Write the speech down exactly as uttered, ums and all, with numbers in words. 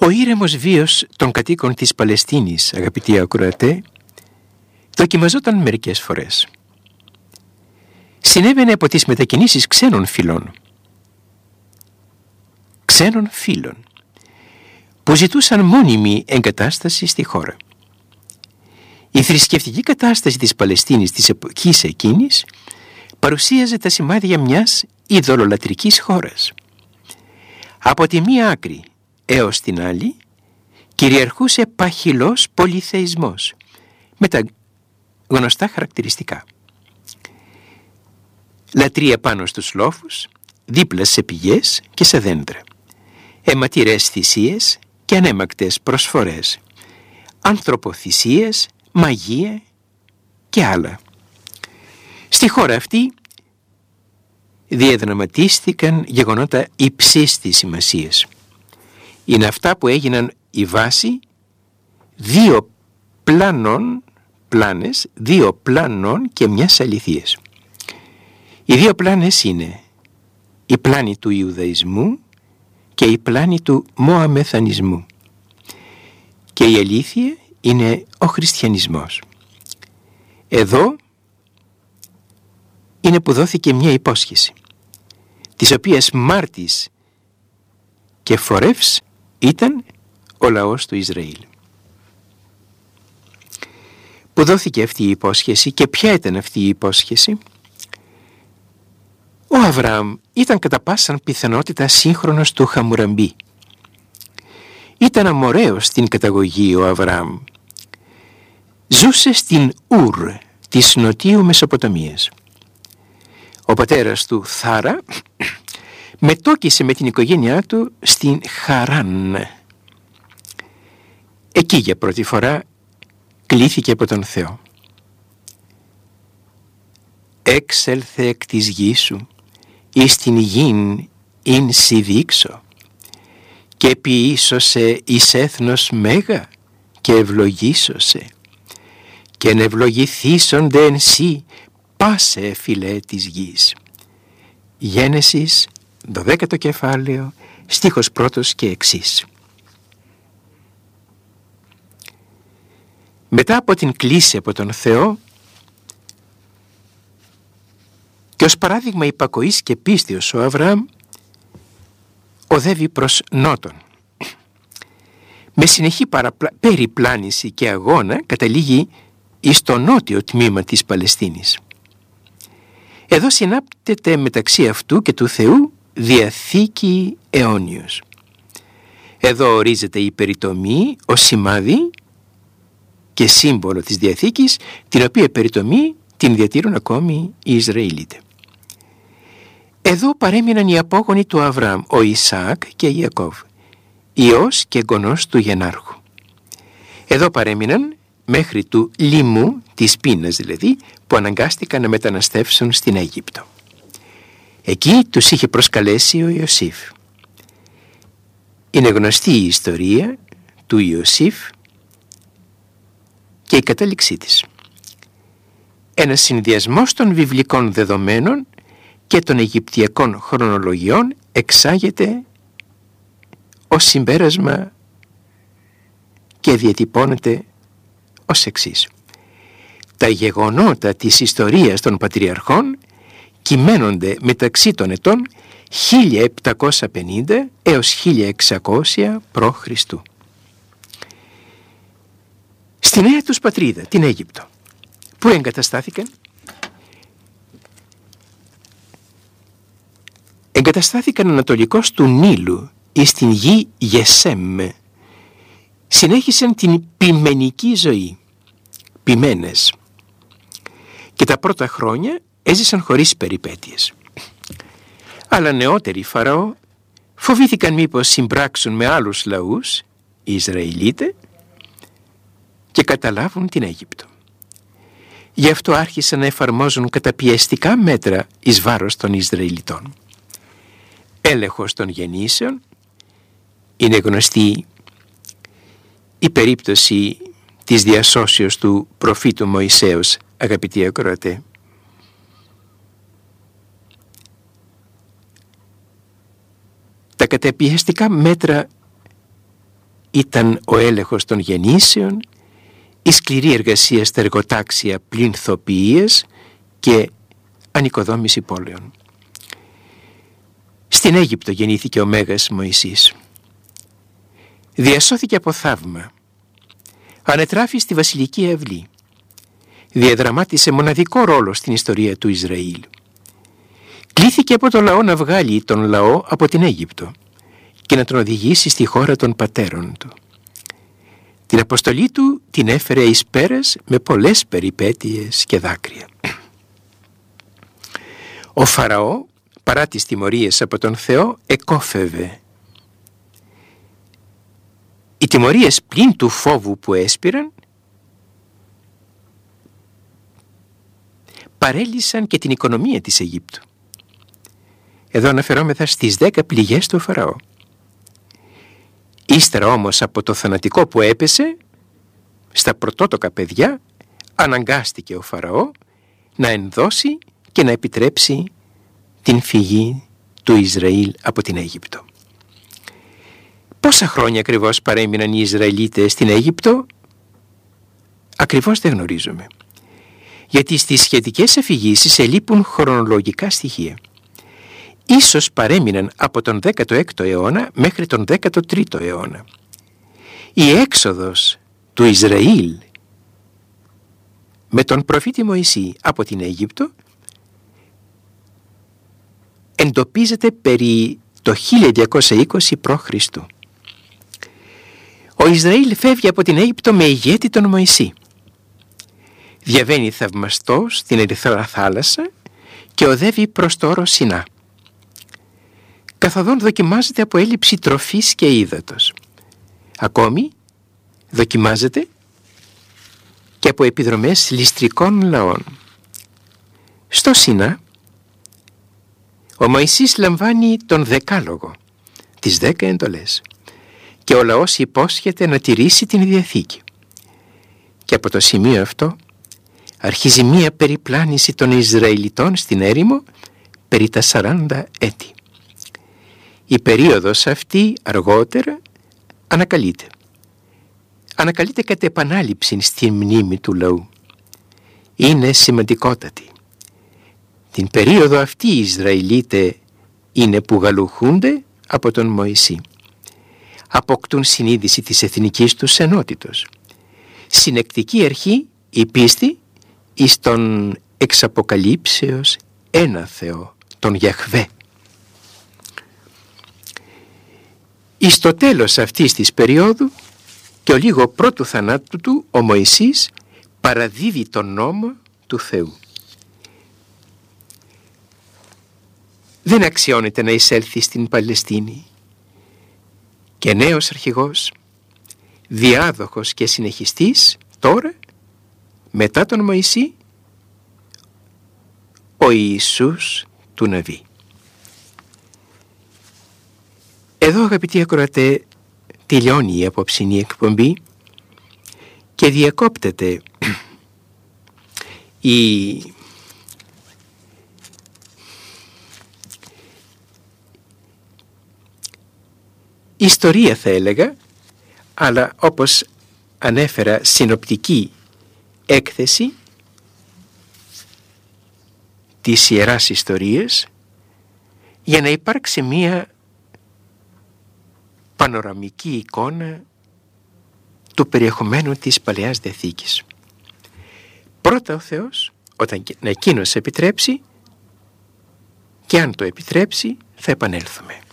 Ο ήρεμος βίος των κατοίκων της Παλαιστίνης, αγαπητοί ακροατέ, δοκιμαζόταν μερικές φορές. Συνέβαινε από τις μετακινήσεις ξένων φυλών, ξένων φύλων, που ζητούσαν μόνιμη εγκατάσταση στη χώρα. Η θρησκευτική κατάσταση της Παλαιστίνης της εποχής εκείνης παρουσίαζε τα σημάδια μιας ειδωλολατρικής χώρας. Από τη μία άκρη έως την άλλη κυριαρχούσε παχυλός πολυθεϊσμός με τα γνωστά χαρακτηριστικά. Λατρεία πάνω στους λόφους, δίπλα σε πηγές και σε δέντρα, αιματηρές θυσίες και ανέμακτες προσφορές, ανθρωποθυσίες, μαγεία και άλλα. Στη χώρα αυτή διαδραματίστηκαν γεγονότα υψής της σημασίας. Είναι αυτά που έγιναν η βάση δύο πλάνων, πλάνες, δύο πλάνων και μιας αληθείας. Οι δύο πλάνες είναι η πλάνη του Ιουδαϊσμού και η πλάνη του Μωαμεθανισμού. Και η αλήθεια είναι ο χριστιανισμός. Εδώ είναι που δόθηκε μια υπόσχεση, της οποίας μάρτης και φορεύς ήταν ο λαός του Ισραήλ. Που δόθηκε αυτή η υπόσχεση και ποια ήταν αυτή η υπόσχεση? Ο Αβραάμ ήταν κατά πάσαν πιθανότητα σύγχρονος του Χαμουραμπή. Ήταν αμοραίος στην καταγωγή ο Αβραάμ. Ζούσε στην Ουρ της νοτίου Μεσοποταμίας. Ο πατέρας του Θάρα μετόκισε με την οικογένειά του στην Χαράν. Εκεί για πρώτη φορά κλήθηκε από τον Θεό. «Έξελθε εκ της γης σου, εις την γην ειν σοι δείξω, και ποιήσωσε εις έθνος μέγα και ευλογήσωσε, και ενευλογηθήσονται εν σοι πάσε φυλέ της γης». Γένεσης, δωδέκατο κεφάλαιο, στίχος πρώτος και εξής. Μετά από την κλήση από τον Θεό και ως παράδειγμα υπακοής και πίστεως, ο Αβραάμ οδεύει προς νότον. Με συνεχή παραπλα... περιπλάνηση και αγώνα καταλήγει εις το νότιο τμήμα της Παλαιστίνης. Εδώ συνάπτεται μεταξύ αυτού και του Θεού διαθήκη αιώνιος. Εδώ ορίζεται η περιτομή ως σημάδι και σύμβολο της Διαθήκης, την οποία περιτομή την διατηρούν ακόμη οι Ισραηλίτες. Εδώ παρέμειναν οι απόγονοι του Αβραάμ, ο Ισαάκ και Ιακώβ, υιός και εγγονός του γενάρχου. Εδώ παρέμειναν μέχρι του λοιμού, της πείνας δηλαδή, που αναγκάστηκαν να μεταναστεύσουν στην Αίγυπτο. Εκεί τους είχε προσκαλέσει ο Ιωσήφ. Είναι γνωστή η ιστορία του Ιωσήφ και η κατάληξή της. Ένας συνδυασμός των βιβλικών δεδομένων και των αιγυπτιακών χρονολογιών εξάγεται ως συμπέρασμα και διατυπώνεται ως εξής. Τα γεγονότα της ιστορίας των πατριαρχών κυμαίνονται μεταξύ των ετών χίλια επτακόσια πενήντα έως χίλια εξακόσια π.Χ. Στη νέα τους πατρίδα, την Αίγυπτο, που εγκαταστάθηκαν, εγκαταστάθηκαν ανατολικώς του Νείλου εις την γη Γεσέμ. Συνέχισαν την ποιμενική ζωή, ποιμένες, και τα πρώτα χρόνια έζησαν χωρίς περιπέτειες. Αλλά νεότεροι Φαραώ φοβήθηκαν μήπως συμπράξουν με άλλους λαούς, οι Ισραηλίτες, και καταλάβουν την Αίγυπτο. Γι' αυτό άρχισαν να εφαρμόζουν καταπιεστικά μέτρα εις βάρος των Ισραηλιτών. Έλεγχος των γεννήσεων, είναι γνωστή η περίπτωση της διασώσεως του προφήτου Μωυσέως, αγαπητοί ακροατέ. Τα καταπιεστικά μέτρα ήταν ο έλεγχος των γεννήσεων, η σκληρή εργασία στα εργοτάξια πληνθοποιίες και ανοικοδόμηση πόλεων. Στην Αίγυπτο γεννήθηκε ο Μέγας Μωυσής. Διασώθηκε από θαύμα. Ανετράφη στη βασιλική αυλή. Διαδραμάτισε μοναδικό ρόλο στην ιστορία του Ισραήλ. Κλήθηκε από το λαό να βγάλει τον λαό από την Αίγυπτο και να τον οδηγήσει στη χώρα των πατέρων του. Την αποστολή του την έφερε εις πέρας με πολλές περιπέτειες και δάκρυα. Ο Φαραώ, παρά τις τιμωρίες από τον Θεό, εκόφευε. Οι τιμωρίες πλην του φόβου που έσπηραν παρέλυσαν και την οικονομία της Αιγύπτου. Εδώ αναφερόμεθα στις δέκα πληγές του Φαραώ. Ύστερα όμως από το θανατικό που έπεσε στα πρωτότοκα παιδιά, αναγκάστηκε ο Φαραώ να ενδώσει και να επιτρέψει την φυγή του Ισραήλ από την Αίγυπτο. Πόσα χρόνια ακριβώς παρέμειναν οι Ισραηλίτες στην Αίγυπτο? Ακριβώς δεν γνωρίζουμε, γιατί στις σχετικές αφηγήσεις ελείπουν χρονολογικά στοιχεία. Ίσως παρέμειναν από τον δέκατο έκτο αιώνα μέχρι τον δέκατο τρίτο αιώνα. Η έξοδος του Ισραήλ με τον προφήτη Μωυσή από την Αίγυπτο εντοπίζεται περί το χίλια διακόσια είκοσι προ Χριστού. Ο Ισραήλ φεύγει από την Αίγυπτο με ηγέτη τον Μωυσή. Διαβαίνει θαυμαστός στην Ερυθρά θάλασσα και οδεύει προς το όρο Σινά. Καθοδόν δοκιμάζεται από έλλειψη τροφής και ύδατος. Ακόμη δοκιμάζεται και από επιδρομές ληστρικών λαών. Στο Σινά ο Μωυσής λαμβάνει τον δεκάλογο, τις δέκα εντολές, και ο λαός υπόσχεται να τηρήσει την Διαθήκη. Και από το σημείο αυτό αρχίζει μία περιπλάνηση των Ισραηλιτών στην έρημο περί τα σαράντα έτη. Η περίοδος αυτή αργότερα ανακαλείται. Ανακαλείται κατ' επανάληψη στη μνήμη του λαού. Είναι σημαντικότατη. Την περίοδο αυτή οι Ισραηλίτες είναι που γαλουχούνται από τον Μωυσή. Αποκτούν συνείδηση της εθνικής τους ενότητος. Συνεκτική αρχή η πίστη εις τον εξαποκαλύψεως ένα Θεό, τον Γιαχβέ. Εις το τέλος αυτής της περίοδου και ο λίγο πρώτου θανάτου του, ο Μωυσής παραδίδει τον νόμο του Θεού. Δεν αξιώνεται να εισέλθει στην Παλαιστίνη και νέος αρχηγός, διάδοχος και συνεχιστής τώρα, μετά τον Μωυσή, ο Ιησούς του Ναβί. Εδώ, αγαπητοί ακροατέ, τελειώνει η απόψινή εκπομπή και διακόπτεται η ιστορία, θα έλεγα, αλλά όπως ανέφερα, συνοπτική έκθεση της Ιεράς Ιστορίας, για να υπάρξει μία πανοραμική εικόνα του περιεχομένου της Παλαιάς Διαθήκης. Πρώτα ο Θεός, όταν εκείνος επιτρέψει, και αν το επιτρέψει, θα επανέλθουμε.